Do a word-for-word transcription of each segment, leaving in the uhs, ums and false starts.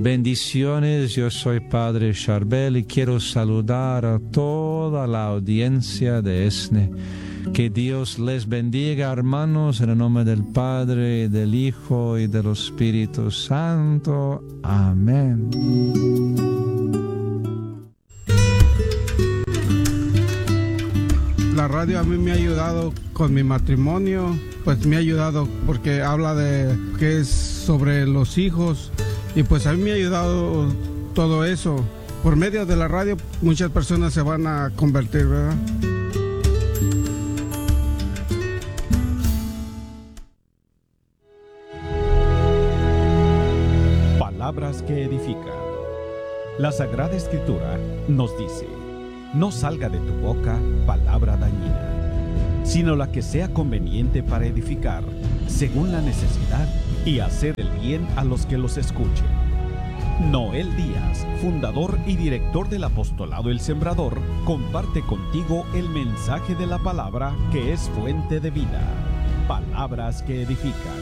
Bendiciones, yo soy Padre Charbel y quiero saludar a toda la audiencia de ESNE. Que Dios les bendiga, hermanos, en el nombre del Padre, del Hijo y del Espíritu Santo. Amén. La radio a mí me ha ayudado con mi matrimonio, pues me ha ayudado porque habla de que es sobre los hijos y pues a mí me ha ayudado todo eso. Por medio de la radio muchas personas se van a convertir, ¿verdad? Palabras que edifican. La Sagrada Escritura nos dice: no salga de tu boca palabra dañina, sino la que sea conveniente para edificar, según la necesidad, y hacer el bien a los que los escuchen. Noel Díaz, fundador y director del apostolado El Sembrador, comparte contigo el mensaje de la palabra que es fuente de vida. Palabras que edifican.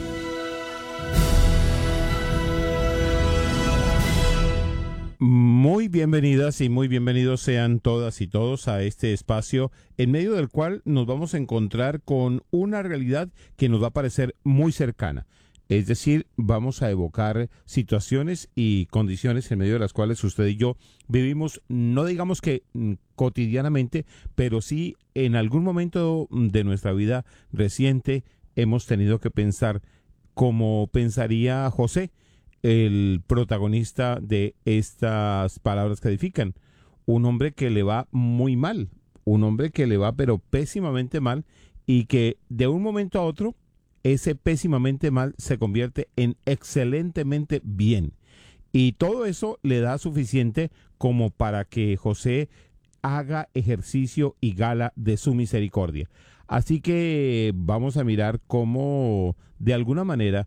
Muy bienvenidas y muy bienvenidos sean todas y todos a este espacio en medio del cual nos vamos a encontrar con una realidad que nos va a parecer muy cercana. Es decir, vamos a evocar situaciones y condiciones en medio de las cuales usted y yo vivimos, no digamos que cotidianamente, pero sí en algún momento de nuestra vida reciente hemos tenido que pensar como pensaría José, el protagonista de estas palabras que edifican. Un hombre que le va muy mal, un hombre que le va pero pésimamente mal y que de un momento a otro ese pésimamente mal se convierte en excelentemente bien. Y todo eso le da suficiente como para que José haga ejercicio y gala de su misericordia. Así que vamos a mirar cómo de alguna manera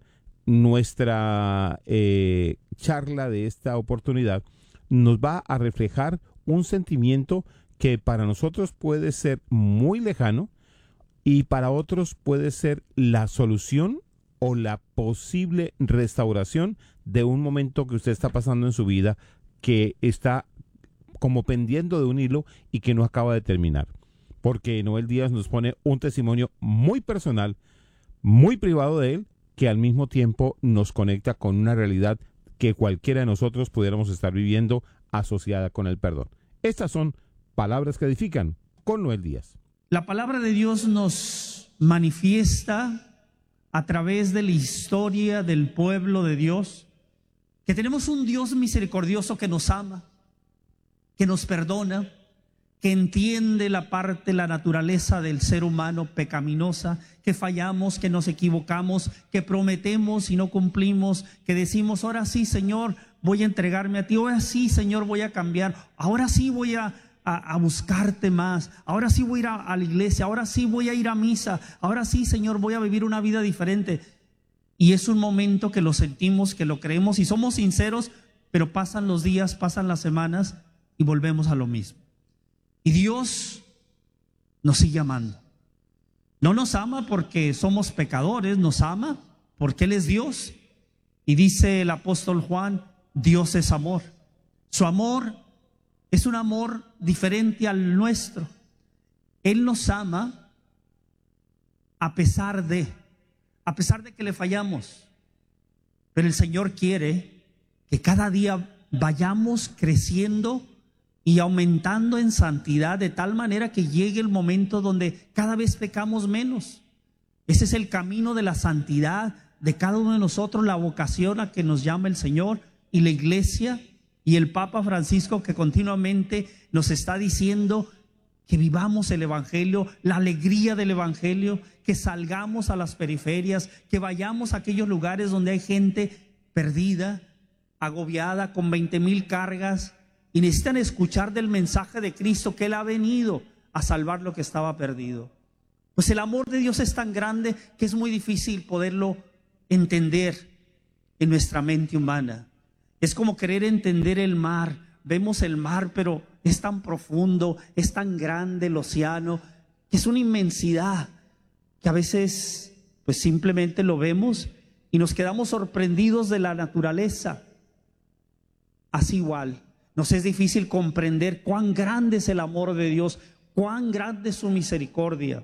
nuestra eh, charla de esta oportunidad nos va a reflejar un sentimiento que para nosotros puede ser muy lejano y para otros puede ser la solución o la posible restauración de un momento que usted está pasando en su vida que está como pendiendo de un hilo y que no acaba de terminar. Porque Noel Díaz nos pone un testimonio muy personal, muy privado de él, que al mismo tiempo nos conecta con una realidad que cualquiera de nosotros pudiéramos estar viviendo asociada con el perdón. Estas son palabras que edifican con Noel Díaz. La palabra de Dios nos manifiesta a través de la historia del pueblo de Dios que tenemos un Dios misericordioso que nos ama, que nos perdona, que entiende la parte, la naturaleza del ser humano pecaminosa, que fallamos, que nos equivocamos, que prometemos y no cumplimos, que decimos, ahora sí, Señor, voy a entregarme a ti, ahora sí, Señor, voy a cambiar, ahora sí voy a, a, a buscarte más, ahora sí voy a ir a, a la iglesia, ahora sí voy a ir a misa, ahora sí, Señor, voy a vivir una vida diferente. Y es un momento que lo sentimos, que lo creemos y somos sinceros, pero pasan los días, pasan las semanas y volvemos a lo mismo. Y Dios nos sigue amando. No nos ama porque somos pecadores, nos ama porque Él es Dios. Y dice el apóstol Juan, Dios es amor. Su amor es un amor diferente al nuestro. Él nos ama a pesar de, a pesar de que le fallamos. Pero el Señor quiere que cada día vayamos creciendo y aumentando en santidad de tal manera que llegue el momento donde cada vez pecamos menos. Ese es el camino de la santidad de cada uno de nosotros, la vocación a que nos llama el Señor y la iglesia y el Papa Francisco, que continuamente nos está diciendo que vivamos el evangelio, la alegría del evangelio, que salgamos a las periferias, que vayamos a aquellos lugares donde hay gente perdida, agobiada, con veinte mil cargas, y necesitan escuchar del mensaje de Cristo, que Él ha venido a salvar lo que estaba perdido. Pues el amor de Dios es tan grande que es muy difícil poderlo entender en nuestra mente humana. Es como querer entender el mar. Vemos el mar, pero es tan profundo, es tan grande el océano, que es una inmensidad que a veces pues simplemente lo vemos y nos quedamos sorprendidos de la naturaleza. Así igual, nos es difícil comprender cuán grande es el amor de Dios, cuán grande es su misericordia.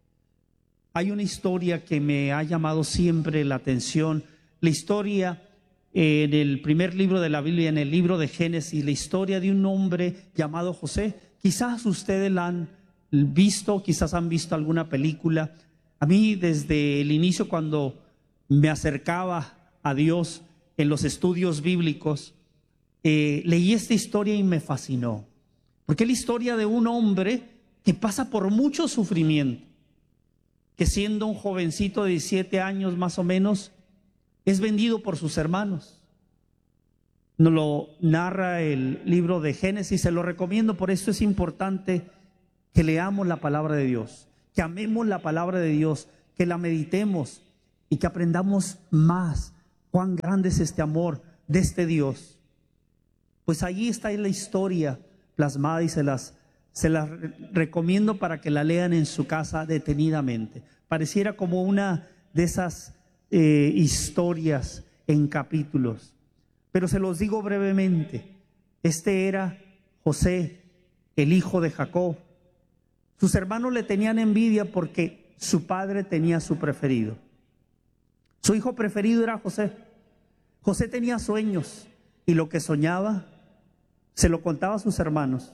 Hay una historia que me ha llamado siempre la atención, la historia eh, en el primer libro de la Biblia, en el libro de Génesis, la historia de un hombre llamado José. Quizás ustedes la han visto, quizás han visto alguna película. A mí desde el inicio, cuando me acercaba a Dios en los estudios bíblicos, eh, leí esta historia y me fascinó, porque es la historia de un hombre que pasa por mucho sufrimiento, que siendo un jovencito de diecisiete años más o menos, es vendido por sus hermanos. Nos lo narra el libro de Génesis, se lo recomiendo, por esto es importante que leamos la palabra de Dios, que amemos la palabra de Dios, que la meditemos y que aprendamos más cuán grande es este amor de este Dios. Pues allí está la historia plasmada y se las, se las recomiendo para que la lean en su casa detenidamente. Pareciera como una de esas eh, historias en capítulos, pero se los digo brevemente. Este era José, el hijo de Jacob. Sus hermanos le tenían envidia porque su padre tenía su preferido. Su hijo preferido era José. José tenía sueños y lo que soñaba se lo contaba a sus hermanos.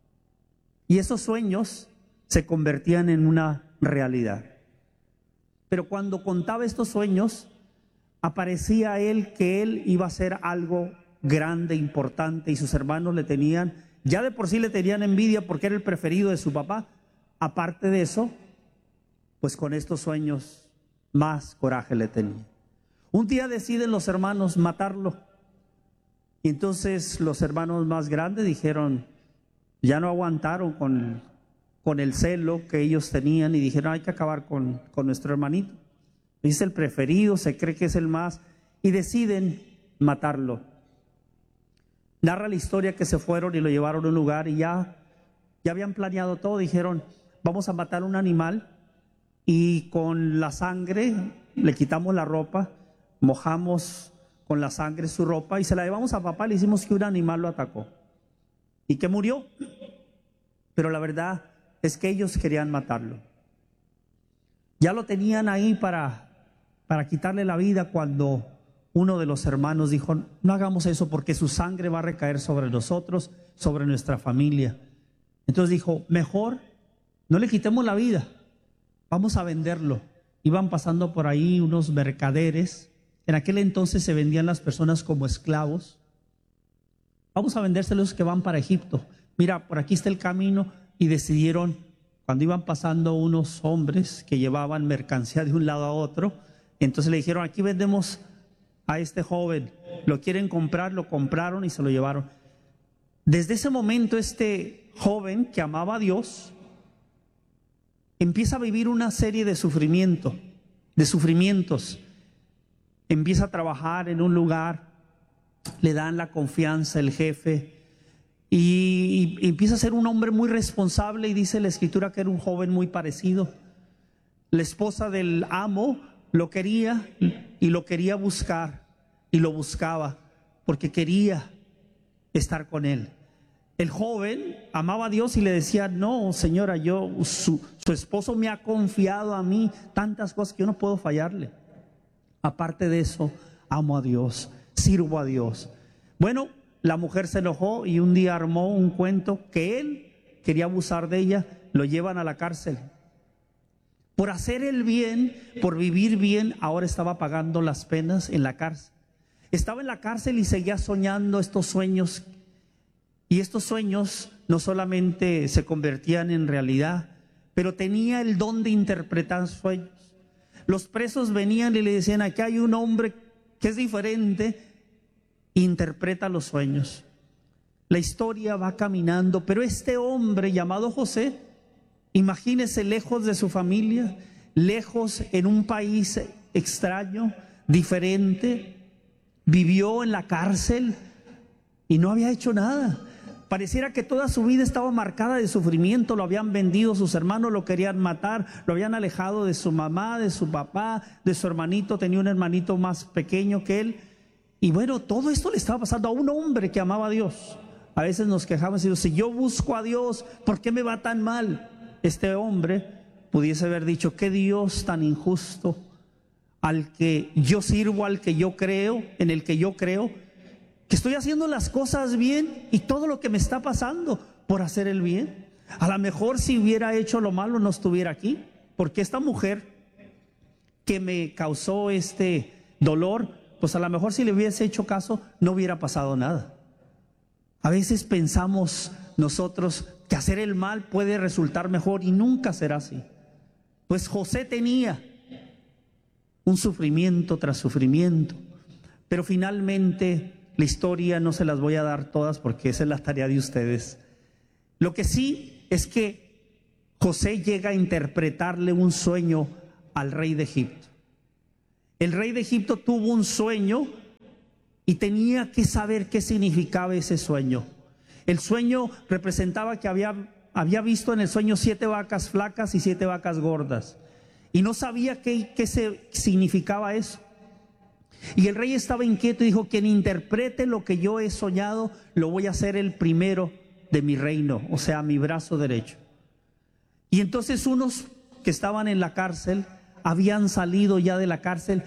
Y esos sueños se convertían en una realidad. Pero cuando contaba estos sueños, aparecía a él que él iba a hacer algo grande, importante, y sus hermanos le tenían, ya de por sí le tenían envidia porque era el preferido de su papá. Aparte de eso, pues con estos sueños más coraje le tenía. Un día deciden los hermanos matarlo. Y entonces los hermanos más grandes dijeron, ya no aguantaron con, con el celo que ellos tenían y dijeron, hay que acabar con, con nuestro hermanito. Es el preferido, se cree que es el más, y deciden matarlo. Narra la historia que se fueron y lo llevaron a un lugar y ya, ya habían planeado todo. Dijeron, vamos a matar un animal y con la sangre le quitamos la ropa, mojamos con la sangre su ropa y se la llevamos a papá. Le hicimos que un animal lo atacó y que murió. Pero la verdad es que ellos querían matarlo. Ya lo tenían ahí para, para quitarle la vida cuando uno de los hermanos dijo, no hagamos eso porque su sangre va a recaer sobre nosotros, sobre nuestra familia. Entonces dijo, mejor no le quitemos la vida, vamos a venderlo. Iban pasando por ahí unos mercaderes. En aquel entonces se vendían las personas como esclavos. Vamos a vendérselos que van para Egipto. Mira, por aquí está el camino. Y decidieron, cuando iban pasando unos hombres que llevaban mercancía de un lado a otro, entonces le dijeron, aquí vendemos a este joven. ¿Lo quieren comprar? Lo compraron y se lo llevaron. Desde ese momento este joven que amaba a Dios empieza a vivir una serie de sufrimiento, de sufrimientos. Empieza a trabajar en un lugar, le dan la confianza el jefe y, y empieza a ser un hombre muy responsable, y dice la escritura que era un joven muy parecido. La esposa del amo lo quería y lo quería buscar y lo buscaba porque quería estar con él. El joven amaba a Dios y le decía, no señora, yo su, su esposo me ha confiado a mí tantas cosas que yo no puedo fallarle. Aparte de eso, amo a Dios, sirvo a Dios. Bueno, la mujer se enojó y un día armó un cuento que él quería abusar de ella. Lo llevan a la cárcel. Por hacer el bien, por vivir bien, ahora estaba pagando las penas en la cárcel. Estaba en la cárcel y seguía soñando estos sueños. Y estos sueños no solamente se convertían en realidad, pero tenía el don de interpretar sueños. Los presos venían y le decían, aquí hay un hombre que es diferente, interpreta los sueños. La historia va caminando, pero este hombre llamado José, imagínese, lejos de su familia, lejos en un país extraño, diferente, vivió en la cárcel y no había hecho nada. Pareciera que toda su vida estaba marcada de sufrimiento. Lo habían vendido, sus hermanos lo querían matar, lo habían alejado de su mamá, de su papá, de su hermanito. Tenía un hermanito más pequeño que él. Y bueno, todo esto le estaba pasando a un hombre que amaba a Dios. A veces nos quejamos y decimos, si yo busco a Dios, ¿por qué me va tan mal? Este hombre pudiese haber dicho, qué Dios tan injusto, al que yo sirvo, al que yo creo, en el que yo creo, que estoy haciendo las cosas bien y todo lo que me está pasando por hacer el bien. A lo mejor si hubiera hecho lo malo no estuviera aquí, porque esta mujer que me causó este dolor, pues a lo mejor si le hubiese hecho caso no hubiera pasado nada. A veces pensamos nosotros que hacer el mal puede resultar mejor y nunca será así. Pues José tenía un sufrimiento tras sufrimiento, pero finalmente la historia no se las voy a dar todas porque esa es la tarea de ustedes. Lo que sí es que José llega a interpretarle un sueño al rey de Egipto. El rey de Egipto tuvo un sueño y tenía que saber qué significaba ese sueño. El sueño representaba que había, había visto en el sueño siete vacas flacas y siete vacas gordas. Y no sabía qué, qué se, significaba eso. Y el rey estaba inquieto y dijo, quien interprete lo que yo he soñado, lo voy a hacer el primero de mi reino, o sea, mi brazo derecho. Y entonces unos que estaban en la cárcel habían salido ya de la cárcel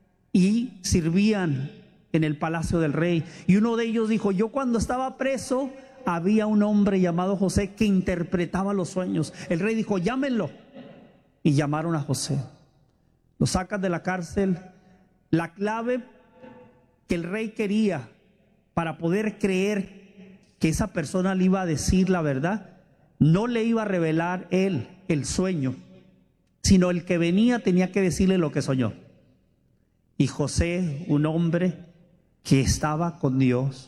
y servían en el palacio del rey. Y uno de ellos dijo, yo cuando estaba preso había un hombre llamado José que interpretaba los sueños. El rey dijo, llámenlo. Y llamaron a José. Lo sacan de la cárcel. La clave que el rey quería para poder creer que esa persona le iba a decir la verdad, no le iba a revelar él el sueño, sino el que venía tenía que decirle lo que soñó. Y José, un hombre que estaba con Dios,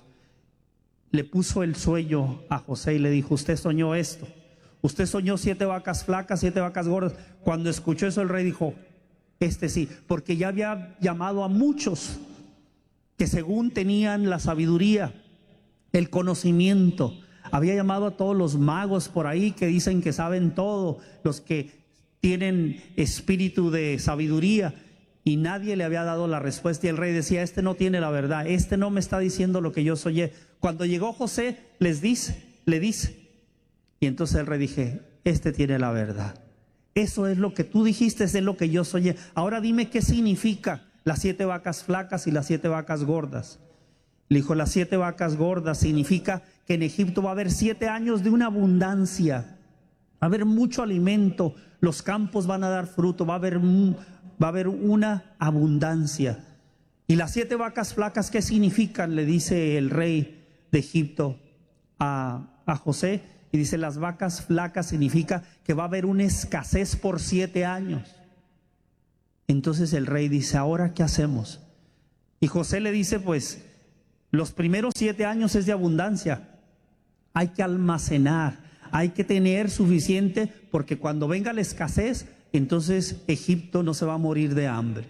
le puso el sueño a José y le dijo, usted soñó esto, usted soñó siete vacas flacas, siete vacas gordas. Cuando escuchó eso el rey dijo, este sí, porque ya había llamado a muchos que según tenían la sabiduría, el conocimiento, había llamado a todos los magos por ahí que dicen que saben todo, los que tienen espíritu de sabiduría, y nadie le había dado la respuesta. Y el rey decía, este no tiene la verdad, este no me está diciendo lo que yo soñé. Cuando llegó José, les dice, le dice, y entonces el rey dije, este tiene la verdad. Eso es lo que tú dijiste, es lo que yo soñé. Ahora dime qué significa las siete vacas flacas y las siete vacas gordas. Le dijo, las siete vacas gordas significa que en Egipto va a haber siete años de una abundancia. Va a haber mucho alimento, los campos van a dar fruto, va a haber, va a haber una abundancia. Y las siete vacas flacas, ¿qué significan? Le dice el rey de Egipto a, a José. Y dice, las vacas flacas significa que va a haber una escasez por siete años. Entonces el rey dice, ¿ahora qué hacemos? Y José le dice, pues, los primeros siete años es de abundancia. Hay que almacenar, hay que tener suficiente, porque cuando venga la escasez, entonces Egipto no se va a morir de hambre.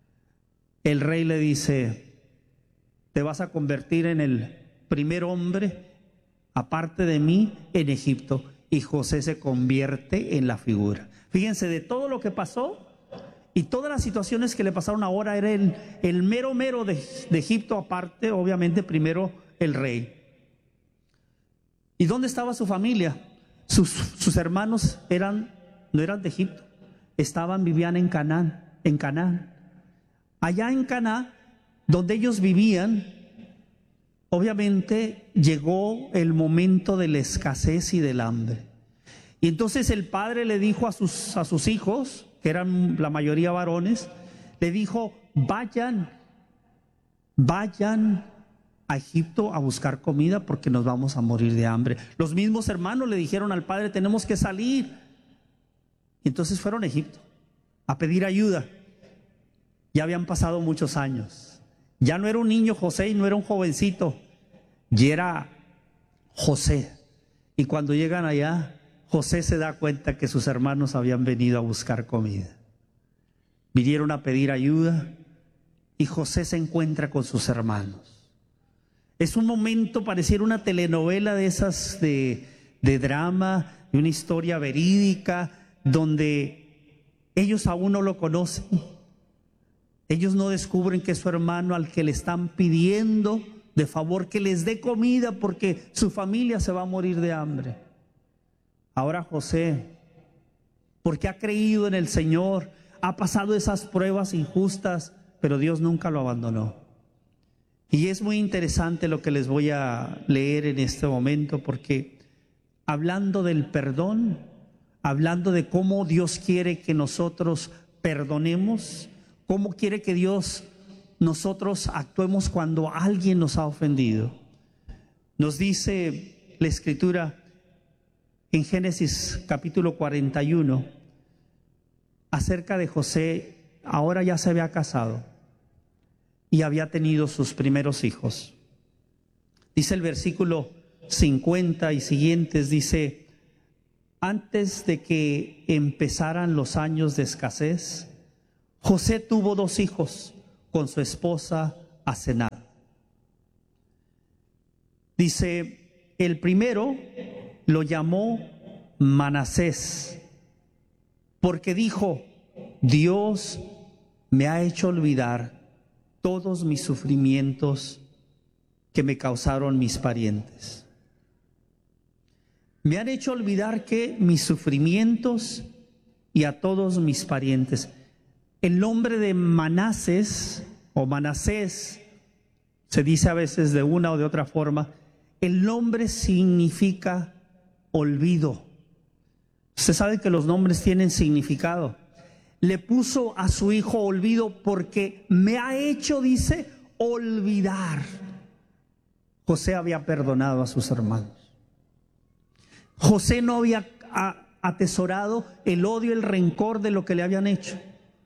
El rey le dice, te vas a convertir en el primer hombre aparte de mí en Egipto. Y José se convierte en la figura. Fíjense, de todo lo que pasó y todas las situaciones que le pasaron ahora, era el, el mero mero de, de Egipto, aparte obviamente primero el rey. ¿Y dónde estaba su familia? Sus, sus hermanos eran, no eran de Egipto, estaban, vivían en Canaán, en Canaán. Allá en Canaán, donde ellos vivían, obviamente llegó el momento de la escasez y del hambre. Y entonces el padre le dijo a sus, a sus hijos, que eran la mayoría varones, le dijo, vayan, vayan a Egipto a buscar comida porque nos vamos a morir de hambre. Los mismos hermanos le dijeron al padre, tenemos que salir. Y entonces fueron a Egipto a pedir ayuda. Ya habían pasado muchos años. Ya no era un niño José y no era un jovencito, y era José. Y cuando llegan allá, José se da cuenta que sus hermanos habían venido a buscar comida. Vinieron a pedir ayuda y José se encuentra con sus hermanos. Es un momento, pareciera una telenovela de esas de, de drama, de una historia verídica, donde ellos aún no lo conocen. Ellos no descubren que su hermano al que le están pidiendo de favor que les dé comida porque su familia se va a morir de hambre. Ahora José, porque ha creído en el Señor, ha pasado esas pruebas injustas, pero Dios nunca lo abandonó. Y es muy interesante lo que les voy a leer en este momento, porque hablando del perdón, hablando de cómo Dios quiere que nosotros perdonemos, cómo quiere que Dios nosotros actuemos cuando alguien nos ha ofendido. Nos dice la Escritura en Génesis capítulo cuarenta y uno acerca de José. Ahora ya se había casado y había tenido sus primeros hijos. Dice el versículo cincuenta y siguientes, dice: antes de que empezaran los años de escasez, José tuvo dos hijos con su esposa Asenat. Dice, el primero lo llamó Manasés, porque dijo: Dios me ha hecho olvidar todos mis sufrimientos que me causaron mis parientes. Me han hecho olvidar que mis sufrimientos y a todos mis parientes. El nombre de Manasés o Manasés se dice a veces de una o de otra forma. El nombre significa olvido. Usted sabe que los nombres tienen significado. Le puso a su hijo olvido porque me ha hecho, dice, olvidar. José había perdonado a sus hermanos. José no había atesorado el odio, el rencor de lo que le habían hecho.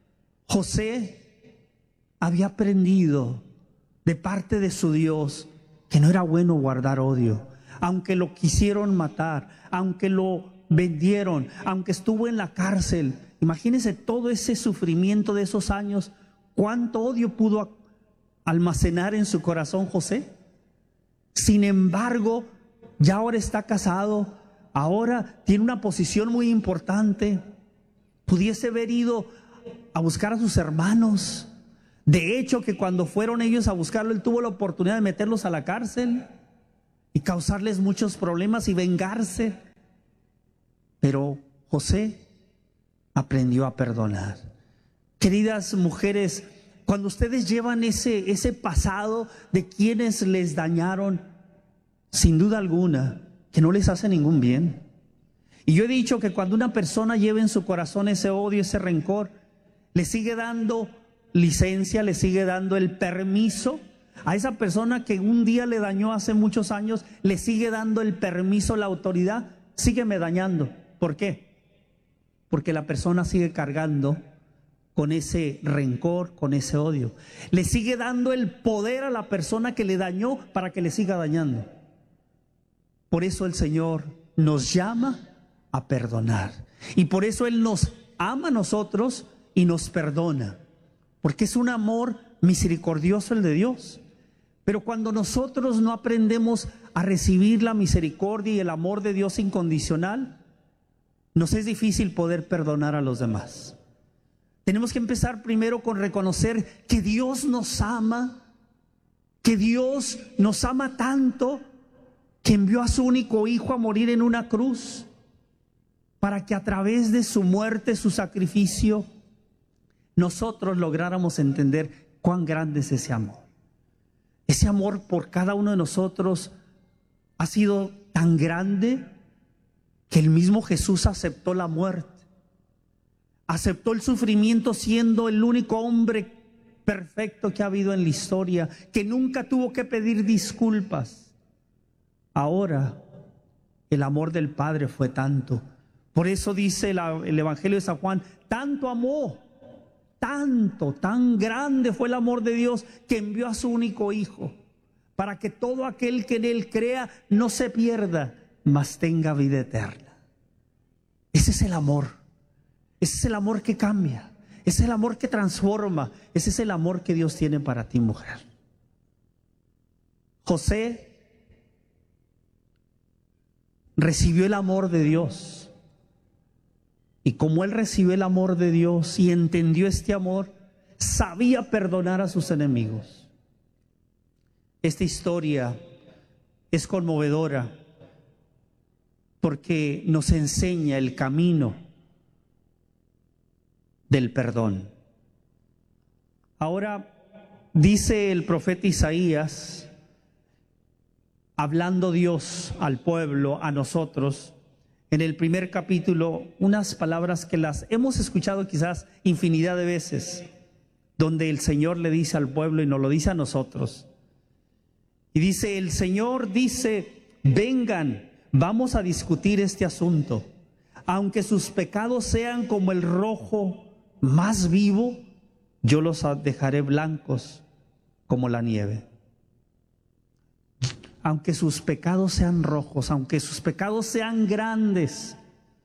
José había aprendido de parte de su Dios que no era bueno guardar odio. Aunque lo quisieron matar, aunque lo vendieron, aunque estuvo en la cárcel. Imagínense todo ese sufrimiento de esos años. ¿Cuánto odio pudo almacenar en su corazón José? Sin embargo, ya ahora está casado, ahora tiene una posición muy importante. Pudiese haber ido a buscar a sus hermanos. De hecho, que cuando fueron ellos a buscarlo, él tuvo la oportunidad de meterlos a la cárcel y causarles muchos problemas y vengarse. Pero José aprendió a perdonar. Queridas mujeres, cuando ustedes llevan ese, ese pasado de quienes les dañaron, sin duda alguna, que no les hace ningún bien. Y yo he dicho que cuando una persona lleva en su corazón ese odio, ese rencor, le sigue dando licencia, le sigue dando el permiso a esa persona que un día le dañó hace muchos años, le sigue dando el permiso, la autoridad, sígueme dañando. ¿Por qué? Porque la persona sigue cargando con ese rencor, con ese odio. Le sigue dando el poder a la persona que le dañó para que le siga dañando. Por eso el Señor nos llama a perdonar. Y por eso Él nos ama a nosotros y nos perdona. Porque es un amor misericordioso el de Dios. Pero cuando nosotros no aprendemos a recibir la misericordia y el amor de Dios incondicional, nos es difícil poder perdonar a los demás. Tenemos que empezar primero con reconocer que Dios nos ama, que Dios nos ama tanto que envió a su único hijo a morir en una cruz para que a través de su muerte, su sacrificio, nosotros lográramos entender cuán grande es ese amor. Ese amor por cada uno de nosotros ha sido tan grande que el mismo Jesús aceptó la muerte, aceptó el sufrimiento siendo el único hombre perfecto que ha habido en la historia, que nunca tuvo que pedir disculpas. Ahora el amor del Padre fue tanto. Por eso dice la, el Evangelio de San Juan, tanto amó, tanto, tan grande fue el amor de Dios que envió a su único Hijo, para que todo aquel que en Él crea no se pierda, mas tenga vida eterna. Ese es el amor. Ese es el amor que cambia. Ese es el amor que transforma. Ese es el amor que Dios tiene para ti, mujer. José recibió el amor de Dios. Y como él recibió el amor de Dios y entendió este amor, sabía perdonar a sus enemigos. Esta historia es conmovedora porque nos enseña el camino del perdón. Ahora dice el profeta Isaías, hablando Dios al pueblo, a nosotros, en el primer capítulo, unas palabras que las hemos escuchado quizás infinidad de veces, donde el Señor le dice al pueblo y nos lo dice a nosotros. Y dice, el Señor dice, vengan, vamos a discutir este asunto. Aunque sus pecados sean como el rojo más vivo, yo los dejaré blancos como la nieve. Aunque sus pecados sean rojos, aunque sus pecados sean grandes,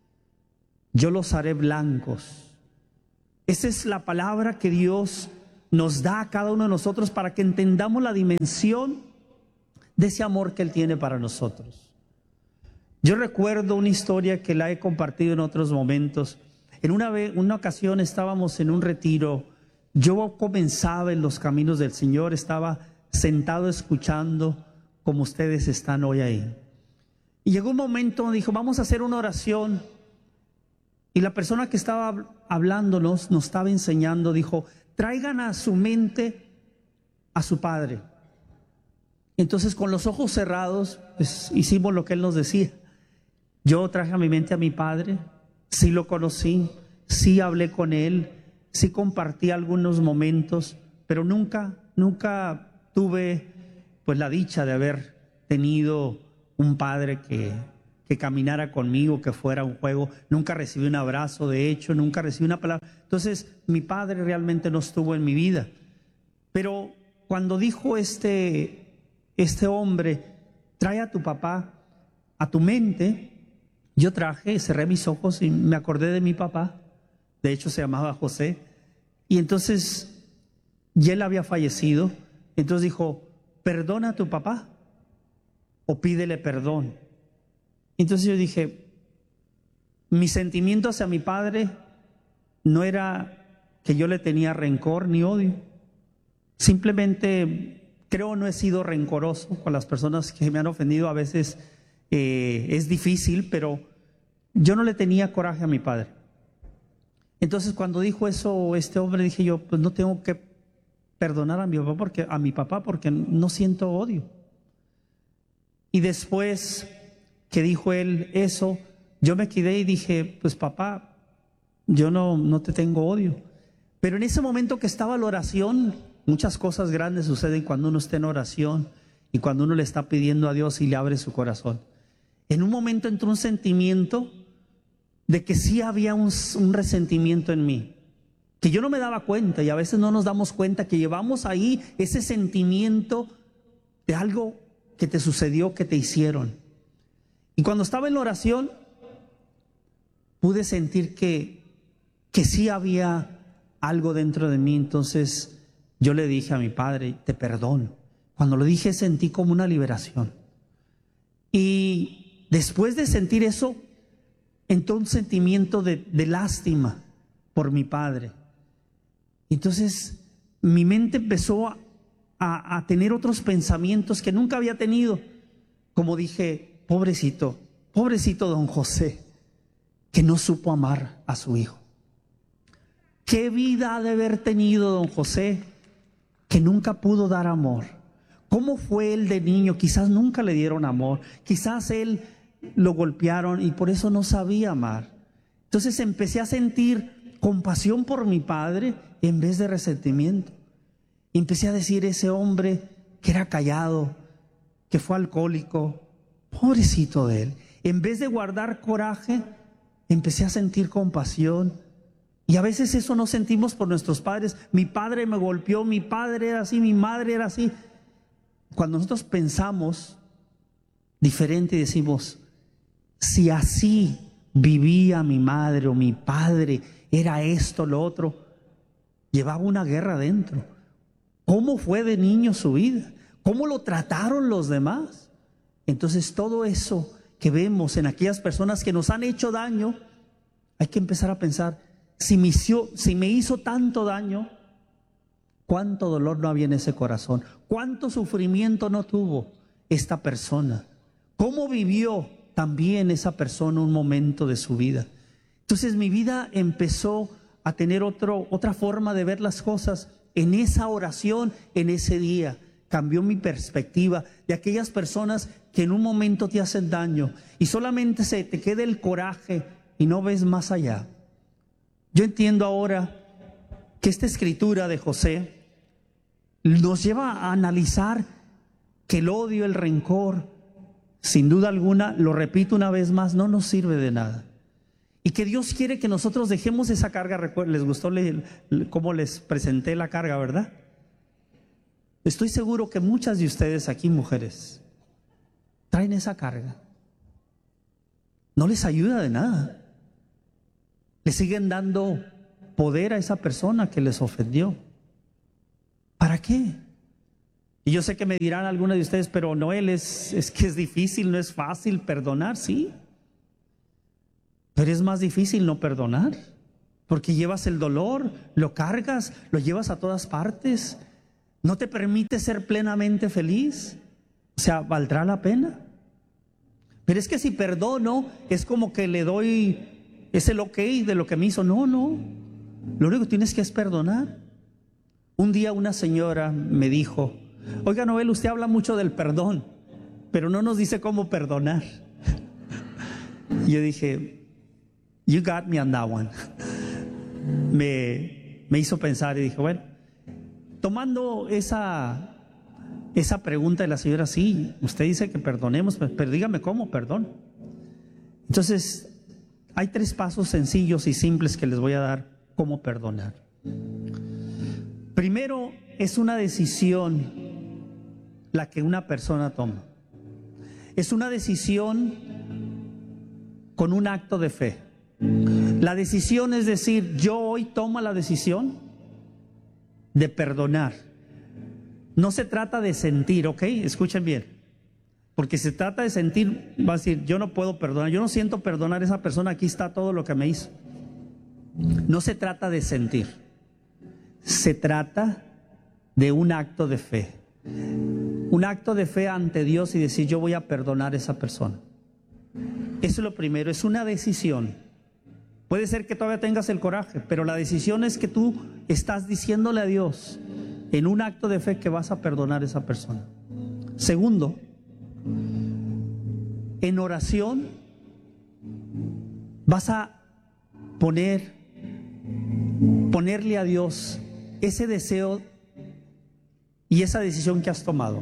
yo los haré blancos. Esa es la palabra que Dios nos da a cada uno de nosotros para que entendamos la dimensión de ese amor que Él tiene para nosotros. Yo recuerdo una historia que la he compartido en otros momentos. En una, vez, una ocasión estábamos en un retiro. Yo comenzaba en los caminos del Señor, estaba sentado escuchando como ustedes están hoy ahí. Y llegó un momento donde dijo, vamos a hacer una oración. Y la persona que estaba hablándonos, nos estaba enseñando, dijo, traigan a su mente a su padre. Entonces con los ojos cerrados, pues, hicimos lo que él nos decía. Yo traje a mi mente a mi padre, sí lo conocí, sí hablé con él, sí compartí algunos momentos, pero nunca, nunca tuve pues la dicha de haber tenido un padre que, que caminara conmigo, que fuera un juego. Nunca recibí un abrazo, de hecho, nunca recibí una palabra. Entonces, mi padre realmente no estuvo en mi vida. Pero cuando dijo este, este hombre, trae a tu papá a tu mente, yo traje, cerré mis ojos y me acordé de mi papá. De hecho, se llamaba José. Y entonces, y él había fallecido. Entonces dijo, perdona a tu papá o pídele perdón. Entonces yo dije, mi sentimiento hacia mi padre no era que yo le tenía rencor ni odio. Simplemente creo no he sido rencoroso con las personas que me han ofendido. A veces eh, es difícil, pero yo no le tenía coraje a mi padre. Entonces cuando dijo eso este hombre, dije yo, pues no tengo que perdonar a mi papá porque, a mi papá porque no siento odio. Y después que dijo él eso, yo me quedé y dije, pues papá, yo no, no te tengo odio. Pero en ese momento que estaba la oración, muchas cosas grandes suceden cuando uno está en oración y cuando uno le está pidiendo a Dios y le abre su corazón. En un momento entró un sentimiento de que sí había un, un resentimiento en mí, que yo no me daba cuenta, y a veces no nos damos cuenta que llevamos ahí ese sentimiento de algo que te sucedió, que te hicieron. Y cuando estaba en la oración, pude sentir que, que sí había algo dentro de mí. Entonces yo le dije a mi padre, te perdono. Cuando lo dije sentí como una liberación. Y después de sentir eso, entró un sentimiento de, de lástima por mi padre. Entonces mi mente empezó a, a, a tener otros pensamientos que nunca había tenido. Como dije, pobrecito, pobrecito don José, que no supo amar a su hijo. ¿Qué vida ha de haber tenido don José que nunca pudo dar amor? ¿Cómo fue él de niño? Quizás nunca le dieron amor, quizás él lo golpearon y por eso no sabía amar. Entonces empecé a sentir compasión por mi padre en vez de resentimiento. Y empecé a decir, ese hombre que era callado, que fue alcohólico, pobrecito de él. En vez de guardar coraje, empecé a sentir compasión. Y a veces eso no sentimos por nuestros padres. Mi padre me golpeó, mi padre era así, mi madre era así. Cuando nosotros pensamos diferente y decimos, si así vivía mi madre o mi padre, era esto, lo otro, llevaba una guerra adentro. ¿Cómo fue de niño su vida? ¿Cómo lo trataron los demás? Entonces todo eso que vemos en aquellas personas que nos han hecho daño, hay que empezar a pensar, si me hizo, si me hizo tanto daño, ¿Cuánto dolor no había en ese corazón? ¿Cuánto sufrimiento no tuvo esta persona? ¿Cómo vivió también esa persona un momento de su vida? Entonces mi vida empezó a tener otro, otra forma de ver las cosas en esa oración, en ese día. Cambió mi perspectiva de aquellas personas que en un momento te hacen daño y solamente se te queda el coraje y no ves más allá. Yo entiendo ahora que esta escritura de José nos lleva a analizar que el odio, el rencor, sin duda alguna, lo repito una vez más, no nos sirve de nada. Y que Dios quiere que nosotros dejemos esa carga. Les gustó le, le, cómo les presenté la carga, ¿verdad? Estoy seguro que muchas de ustedes aquí, mujeres, traen esa carga. No les ayuda de nada. Le siguen dando poder a esa persona que les ofendió. ¿Para qué? Y yo sé que me dirán algunas de ustedes, pero Noel, es, es que es difícil, no es fácil perdonar, sí. Pero es más difícil no perdonar, porque llevas el dolor, lo cargas, lo llevas a todas partes. No te permite ser plenamente feliz. O sea, ¿valdrá la pena? Pero es que si perdono, es como que le doy, es el ok de lo que me hizo. No, no. Lo único que tienes que es perdonar. Un día una señora me dijo: oiga, Noel, usted habla mucho del perdón, pero no nos dice cómo perdonar. Y yo dije, you got me on that one. Me, me hizo pensar y dije, bueno, tomando esa, esa pregunta de la señora, sí, usted dice que perdonemos, pero dígame cómo perdón. Entonces, hay tres pasos sencillos y simples que les voy a dar cómo perdonar. Primero, es una decisión la que una persona toma. Es una decisión con un acto de fe. La decisión es decir, yo hoy tomo la decisión de perdonar. No se trata de sentir, ¿ok? Escuchen bien. Porque se trata de sentir, va a decir, yo no puedo perdonar, yo no siento perdonar a esa persona, aquí está todo lo que me hizo. No se trata de sentir. Se trata de un acto de fe. Un acto de fe ante Dios y decir, yo voy a perdonar a esa persona. Eso es lo primero, es una decisión. Puede ser que todavía tengas el coraje, pero la decisión es que tú estás diciéndole a Dios en un acto de fe que vas a perdonar a esa persona. Segundo, en oración vas a poner, ponerle a Dios ese deseo y esa decisión que has tomado.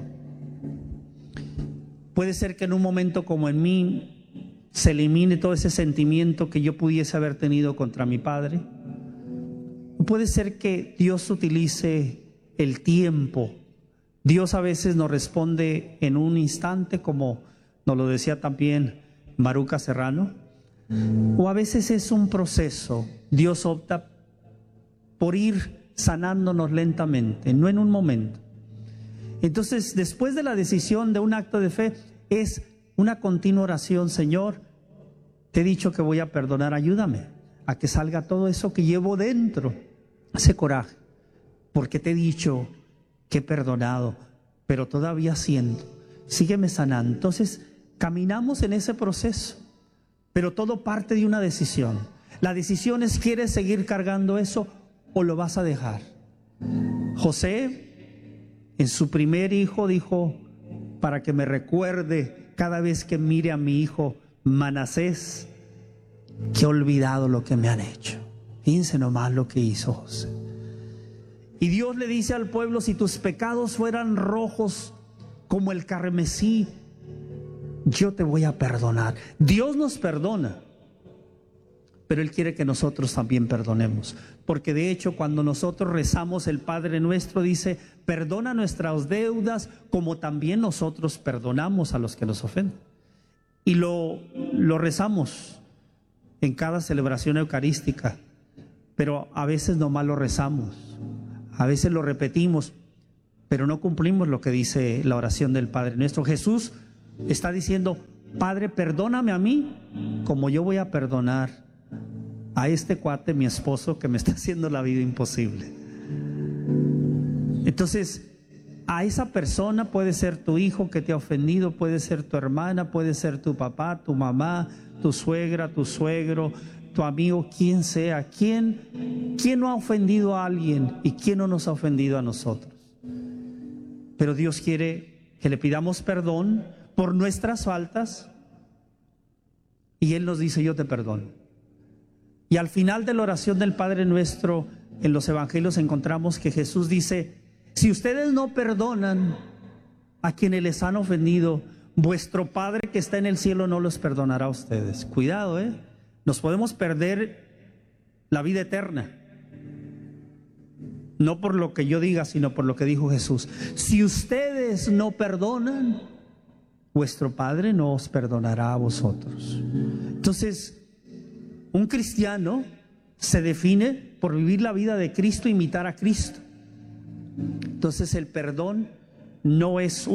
Puede ser que en un momento como en mí se elimine todo ese sentimiento que yo pudiese haber tenido contra mi padre. Puede ser que Dios utilice el tiempo. Dios a veces nos responde en un instante, como nos lo decía también Maruca Serrano, o a veces es un proceso. Dios opta por ir sanándonos lentamente, no en un momento. Entonces, después de la decisión de un acto de fe, es una continua oración. Señor, te he dicho que voy a perdonar, ayúdame a que salga todo eso que llevo dentro, ese coraje, porque te he dicho que he perdonado, pero todavía siento, sígueme sanando. Entonces, caminamos en ese proceso, pero todo parte de una decisión. La decisión es, ¿quieres seguir cargando eso o lo vas a dejar? José, en su primer hijo, dijo, para que me recuerde cada vez que mire a mi hijo Manasés, que he olvidado lo que me han hecho. Fíjense nomás lo que hizo José. Y Dios le dice al pueblo, si tus pecados fueran rojos como el carmesí, yo te voy a perdonar. Dios nos perdona, pero Él quiere que nosotros también perdonemos. Porque de hecho, cuando nosotros rezamos el Padre Nuestro, dice, perdona nuestras deudas como también nosotros perdonamos a los que nos ofenden. Y lo, lo rezamos en cada celebración eucarística, pero a veces nomás lo rezamos, a veces lo repetimos, pero no cumplimos lo que dice la oración del Padre Nuestro. Jesús está diciendo, Padre, perdóname a mí como yo voy a perdonar a este cuate, mi esposo, que me está haciendo la vida imposible. Entonces, a esa persona puede ser tu hijo que te ha ofendido, puede ser tu hermana, puede ser tu papá, tu mamá, tu suegra, tu suegro, tu amigo, quien sea. ¿Quién, quién no ha ofendido a alguien y quién no nos ha ofendido a nosotros? Pero Dios quiere que le pidamos perdón por nuestras faltas y Él nos dice: yo te perdono. Y al final de la oración del Padre Nuestro, en los evangelios encontramos que Jesús dice: si ustedes no perdonan a quienes les han ofendido, vuestro Padre que está en el cielo no los perdonará a ustedes. Cuidado, ¿eh? Nos podemos perder la vida eterna. No por lo que yo diga, sino por lo que dijo Jesús. Si ustedes no perdonan, vuestro Padre no os perdonará a vosotros. Entonces, un cristiano se define por vivir la vida de Cristo, imitar a Cristo. Entonces, el perdón no es un